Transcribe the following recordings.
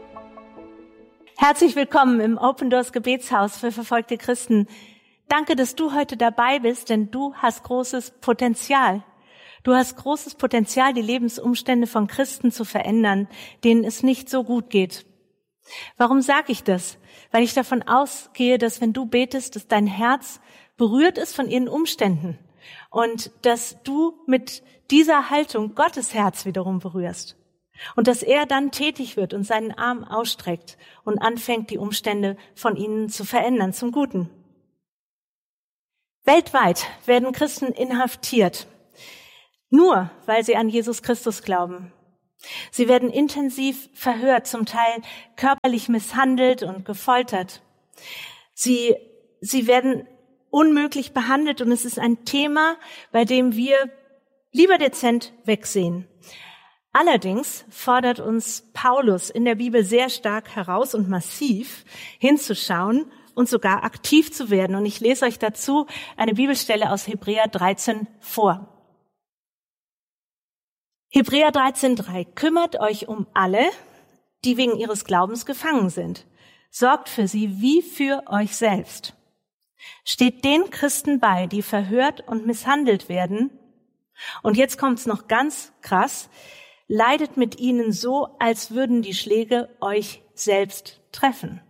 Herzlich willkommen im Open Doors Gebetshaus für verfolgte Christen. Danke, dass du heute dabei bist, denn du hast großes Potenzial. Du hast großes Potenzial, die Lebensumstände von Christen zu verändern, denen es nicht so gut geht. Warum sage ich das? Weil ich davon ausgehe, dass wenn du betest, dass dein Herz berührt ist von ihren Umständen und dass du mit dieser Haltung Gottes Herz wiederum berührst. Und dass er dann tätig wird und seinen Arm ausstreckt und anfängt, die Umstände von ihnen zu verändern, zum Guten. Weltweit werden Christen inhaftiert, nur weil sie an Jesus Christus glauben. Sie werden intensiv verhört, zum Teil körperlich misshandelt und gefoltert. Sie werden unmöglich behandelt und es ist ein Thema, bei dem wir lieber dezent wegsehen. Allerdings fordert uns Paulus in der Bibel sehr stark heraus und massiv hinzuschauen und sogar aktiv zu werden. Und ich lese euch dazu eine Bibelstelle aus Hebräer 13 vor. Hebräer 13,3: Kümmert euch um alle, die wegen ihres Glaubens gefangen sind. Sorgt für sie wie für euch selbst. Steht den Christen bei, die verhört und misshandelt werden. Und jetzt kommt's noch ganz krass. Leidet mit ihnen so, als würden die Schläge euch selbst treffen.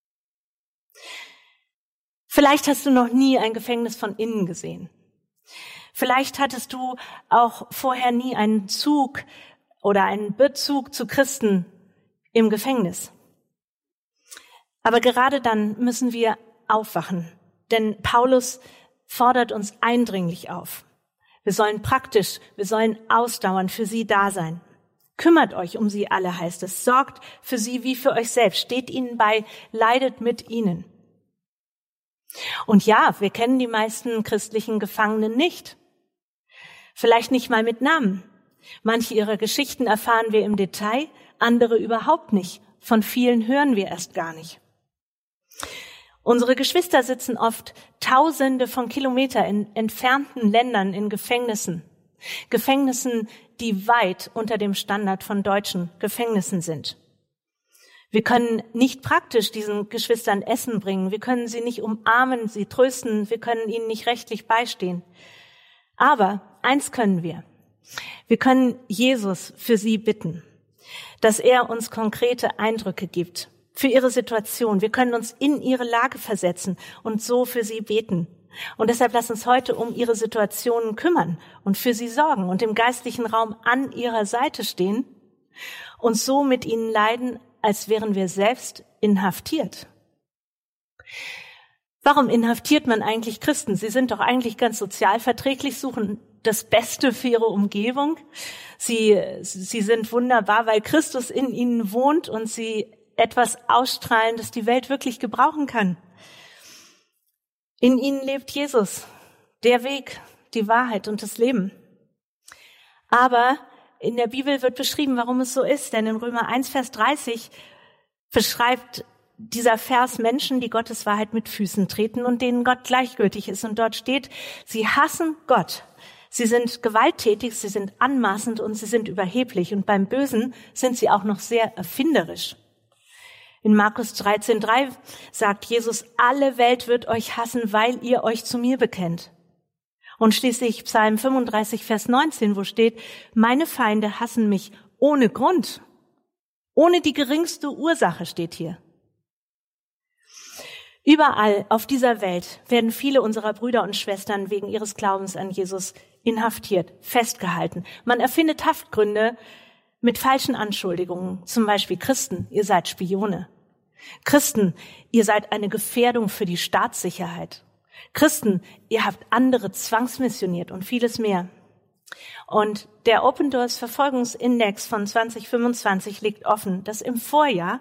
Vielleicht hast du noch nie ein Gefängnis von innen gesehen. Vielleicht hattest du auch vorher nie einen Zug oder einen Bezug zu Christen im Gefängnis. Aber gerade dann müssen wir aufwachen, denn Paulus fordert uns eindringlich auf. Wir sollen praktisch, wir sollen ausdauernd für sie da sein. Kümmert euch um sie alle, heißt es. Sorgt für sie wie für euch selbst. Steht ihnen bei, leidet mit ihnen. Und ja, wir kennen die meisten christlichen Gefangenen nicht. Vielleicht nicht mal mit Namen. Manche ihrer Geschichten erfahren wir im Detail, andere überhaupt nicht. Von vielen hören wir erst gar nicht. Unsere Geschwister sitzen oft Tausende von Kilometern in entfernten Ländern in Gefängnissen. Gefängnissen, die weit unter dem Standard von deutschen Gefängnissen sind. Wir können nicht praktisch diesen Geschwistern Essen bringen. Wir können sie nicht umarmen, sie trösten. Wir können ihnen nicht rechtlich beistehen. Aber eins können wir. Wir können Jesus für sie bitten, dass er uns konkrete Eindrücke gibt für ihre Situation. Wir können uns in ihre Lage versetzen und so für sie beten. Und deshalb lasst uns heute um ihre Situationen kümmern und für sie sorgen und im geistlichen Raum an ihrer Seite stehen und so mit ihnen leiden, als wären wir selbst inhaftiert. Warum inhaftiert man eigentlich Christen? Sie sind doch eigentlich ganz sozialverträglich, suchen das Beste für ihre Umgebung. Sie sind wunderbar, weil Christus in ihnen wohnt und sie etwas ausstrahlen, das die Welt wirklich gebrauchen kann. In ihnen lebt Jesus, der Weg, die Wahrheit und das Leben. Aber in der Bibel wird beschrieben, warum es so ist. Denn in Römer 1, Vers 30 beschreibt dieser Vers Menschen, die Gottes Wahrheit mit Füßen treten und denen Gott gleichgültig ist. Und dort steht, sie hassen Gott. Sie sind gewalttätig, sie sind anmaßend und sie sind überheblich. Und beim Bösen sind sie auch noch sehr erfinderisch. In Markus 13,3 sagt Jesus, alle Welt wird euch hassen, weil ihr euch zu mir bekennt. Und schließlich Psalm 35, Vers 19, wo steht, meine Feinde hassen mich ohne Grund. Ohne die geringste Ursache steht hier. Überall auf dieser Welt werden viele unserer Brüder und Schwestern wegen ihres Glaubens an Jesus inhaftiert, festgehalten. Man erfindet Haftgründe mit falschen Anschuldigungen. Zum Beispiel Christen, ihr seid Spione. Christen, ihr seid eine Gefährdung für die Staatssicherheit. Christen, ihr habt andere zwangsmissioniert und vieles mehr. Und der Open Doors Verfolgungsindex von 2025 legt offen, dass im Vorjahr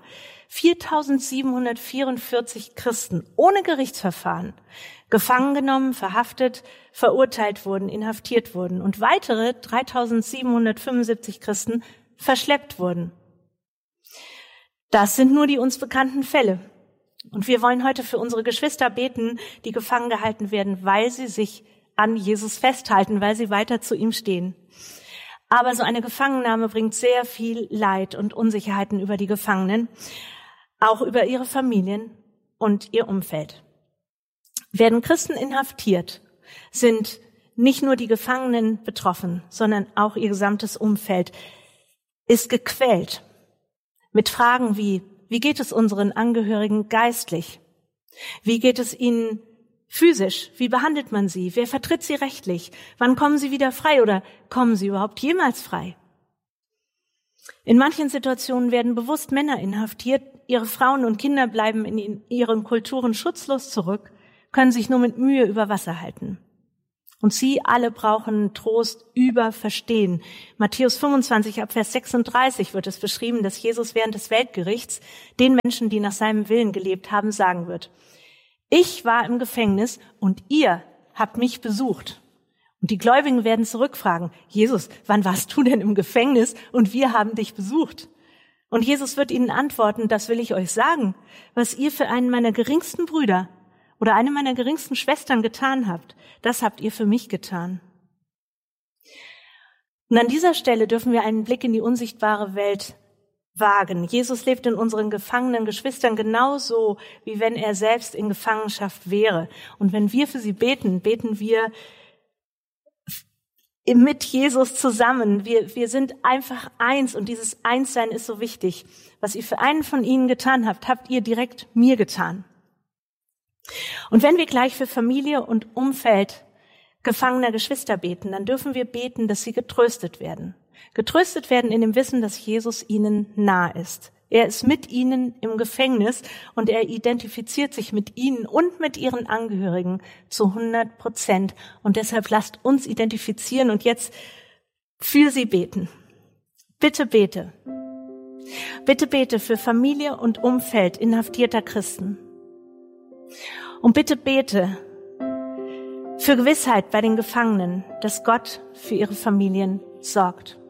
4.744 Christen ohne Gerichtsverfahren gefangen genommen, verhaftet, verurteilt wurden, inhaftiert wurden und weitere 3.775 Christen verschleppt wurden. Das sind nur die uns bekannten Fälle. Und wir wollen heute für unsere Geschwister beten, die gefangen gehalten werden, weil sie sich an Jesus festhalten, weil sie weiter zu ihm stehen. Aber so eine Gefangennahme bringt sehr viel Leid und Unsicherheiten über die Gefangenen, auch über ihre Familien und ihr Umfeld. Werden Christen inhaftiert, sind nicht nur die Gefangenen betroffen, sondern auch ihr gesamtes Umfeld ist gequält mit Fragen wie geht es unseren Angehörigen geistlich? Wie geht es ihnen physisch? Wie behandelt man sie? Wer vertritt sie rechtlich? Wann kommen sie wieder frei oder kommen sie überhaupt jemals frei? In manchen Situationen werden bewusst Männer inhaftiert, ihre Frauen und Kinder bleiben in ihren Kulturen schutzlos zurück, können sich nur mit Mühe über Wasser halten. Und sie alle brauchen Trost über Verstehen. Matthäus 25 ab Vers 36 wird es beschrieben, dass Jesus während des Weltgerichts den Menschen, die nach seinem Willen gelebt haben, sagen wird: Ich war im Gefängnis und ihr habt mich besucht. Und die Gläubigen werden zurückfragen: Jesus, wann warst du denn im Gefängnis und wir haben dich besucht? Und Jesus wird ihnen antworten: Das will ich euch sagen, was ihr für einen meiner geringsten Brüder oder eine meiner geringsten Schwestern getan habt, das habt ihr für mich getan. Und an dieser Stelle dürfen wir einen Blick in die unsichtbare Welt wagen. Jesus lebt in unseren gefangenen Geschwistern genauso, wie wenn er selbst in Gefangenschaft wäre. Und wenn wir für sie beten, beten wir mit Jesus zusammen. Wir sind einfach eins und dieses Einssein ist so wichtig. Was ihr für einen von ihnen getan habt, habt ihr direkt mir getan. Und wenn wir gleich für Familie und Umfeld gefangener Geschwister beten, dann dürfen wir beten, dass sie getröstet werden. Getröstet werden in dem Wissen, dass Jesus ihnen nah ist. Er ist mit ihnen im Gefängnis und er identifiziert sich mit ihnen und mit ihren Angehörigen zu 100%. Und deshalb lasst uns identifizieren und jetzt für sie beten. Bitte bete. Bitte bete für Familie und Umfeld inhaftierter Christen. Und bitte bete für Gewissheit bei den Gefangenen, dass Gott für ihre Familien sorgt.